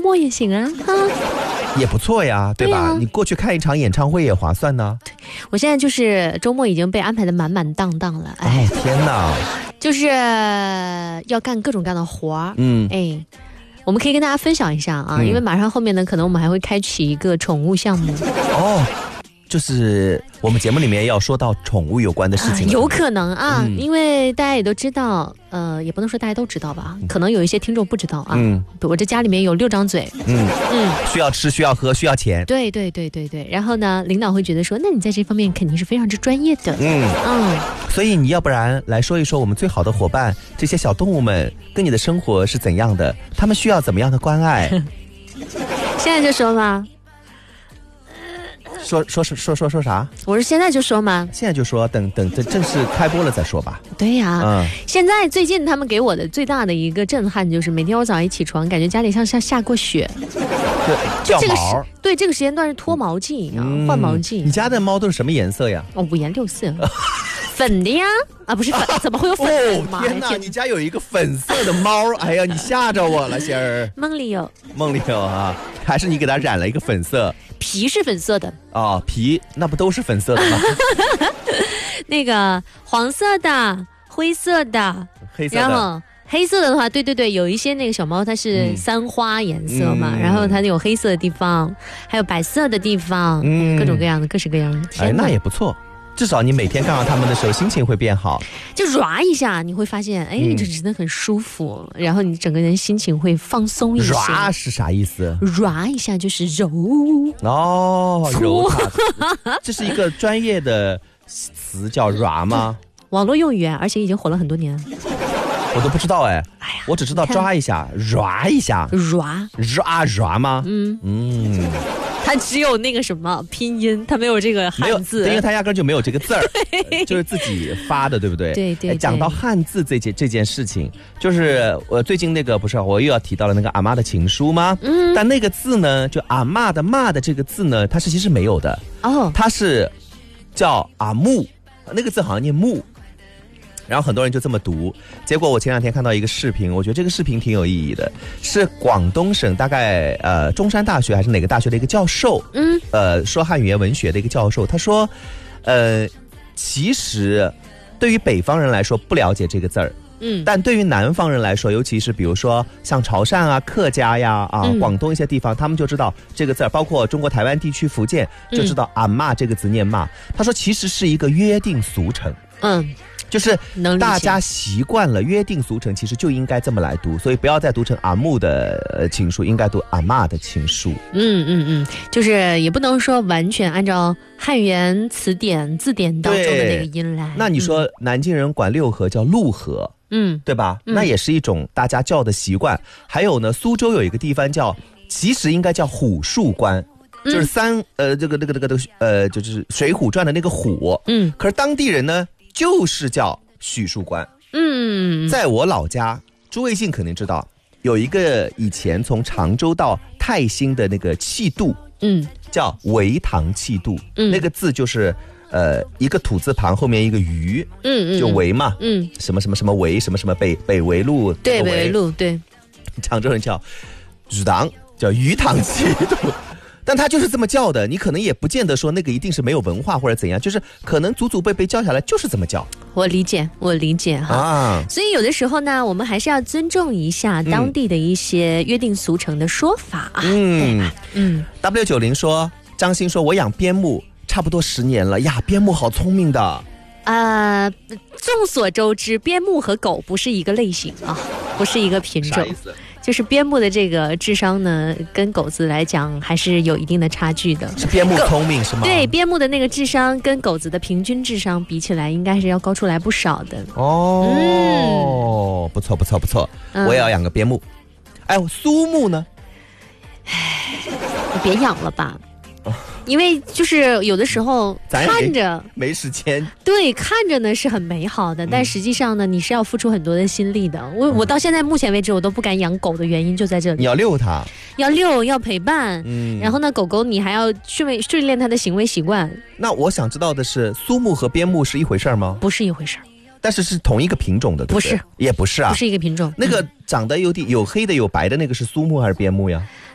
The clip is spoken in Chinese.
末也行啊， 也不错呀，对吧？你过去看一场演唱会也划算呢。 我现在就是周末已经被安排的满满当当了， 哎，天哪， 就是要干各种各样的活儿，我们可以跟大家分享一下啊，因为马上后面呢，可能我们还会开启一个宠物项目哦。就是我们节目里面要说到宠物有关的事情， 有可能啊，因为大家也都知道，也不能说大家都知道吧，可能有一些听众不知道啊。我这家里面有6张嘴， 需要吃，需要喝，需要钱。 对。然后呢，领导会觉得说，那你在这方面肯定是非常之专业的。 所以你要不然来说一说我们最好的伙伴，这些小动物们跟你的生活是怎样的？他们需要怎么样的关爱？ 现在就说吗？ 说啥？ 我说现在就说吗？ 现在就说，等正式开播了再说吧。 对呀，现在最近他们给我的最大的一个震撼就是，每天我早上一起床，感觉家里像下过雪， 掉毛。 对，这个时间段是脱毛季啊，换毛季。 你家的猫都是什么颜色呀 ？5颜6色，粉的呀。不是粉，怎么会有粉？ 天哪，你家有一个粉色的猫！哎呀，你吓着我了，仙儿。 梦里有啊， 还是你给它染了一个粉色？ 皮是粉色的哦，皮那不都是粉色的吗？ 那个黄色的、灰色的、 黑色的， 然后黑色的话，对，有一些那个小猫它是三花颜色嘛，然后它有黑色的地方，还有白色的地方，各种各样的，各式各样的。 哎，那也不错。至少你每天看到它们的时候，心情会变好。 就抓一下，你会发现，哎，这真的很舒服，然后你整个人心情会放松一些。 抓是啥意思？ 抓一下就是揉。 揉它。这是一个专业的词叫抓吗？ 网络用语，而且已经火了很多年。 我都不知道哎，我只知道抓一下，抓一下，抓吗？它只有那个什么拼音，它没有这个汉字， 因为它压根就没有这个字儿，就是自己发的，对不对？ 对。 讲到汉字这件事情，就是我最近那个不是我又要提到了那个阿嬷的情书吗？但那个字呢，就阿嬷的嬷的这个字呢，它是其实没有的它是叫阿木，那个字好像念木。然后很多人就这么读，结果我前2天看到一个视频，我觉得这个视频挺有意义的，是广东省大概中山大学还是哪个大学的一个教授，说汉语言文学的一个教授，他说，其实对于北方人来说不了解这个字儿，但对于南方人来说，尤其是比如说像潮汕啊、客家呀、广东一些地方，他们就知道这个字儿，包括中国台湾地区、福建就知道阿嬷这个字念骂。他说其实是一个约定俗成，就是大家习惯了约定俗成，其实就应该这么来读，所以不要再读成阿木的情书，应该读阿嬷的情书。 就是也不能说完全按照汉语言词典字典当中的那个音来。 那你说南京人管六合叫陆河，对吧？那也是一种大家叫的习惯。还有呢，苏州有一个地方其实应该叫虎树关。就是就是《水浒传》的那个虎，可是当地人呢就是叫许树关。在我老家，诸位信肯定知道，有一个以前从常州到泰兴的那个气渡，叫围塘气渡，那个字就是一个土字旁后面一个鱼，就围嘛，什么什么什么围，什么什么北围路， 对，北围路，对， 常州人叫鱼塘，叫鱼塘气渡。但他就是这么叫的，你可能也不见得说那个一定是没有文化或者怎样，就是可能祖祖辈辈教下来就是这么叫。 我理解哈。所以有的时候呢，我们还是要尊重一下当地的一些约定俗成的说法啊，对吧 ？W90 说，张欣说，我养边牧差不多10年了呀，边牧好聪明的。 众所周知，边牧和狗不是一个类型啊，不是一个品种。啥意思？就是边牧的这个智商呢，跟狗子来讲还是有一定的差距的。 是边牧聪明是吗？ 对，边牧的那个智商跟狗子的平均智商比起来，应该是要高出来不少的。 不错，我也要养个边牧。苏牧呢？ 你别养了吧。因为就是有的时候看着没时间， 对，看着呢是很美好的，但实际上呢你是要付出很多的心力的。我到现在目前为止我都不敢养狗的原因就在这里。 你要遛它， 要陪伴，然后呢狗狗你还要训练它的行为习惯。 那我想知道的是，苏牧和边牧是一回事吗？ 不是一回事， 但是同一个品种的，对不对？ 不是， 也不是啊， 不是一个品种。 那个长得有黑的有白的那个是苏牧还是边牧呀？